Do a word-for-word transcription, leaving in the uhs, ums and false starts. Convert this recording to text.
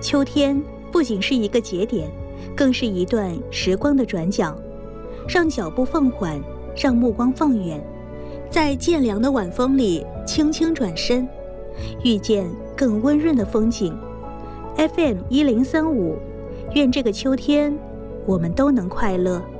秋天不仅是一个节点，更是一段时光的转角，让脚步放缓，让目光放远，在渐凉的晚风里轻轻转身，遇见更温润的风景。 F M 一零三五，愿这个秋天我们都能快乐。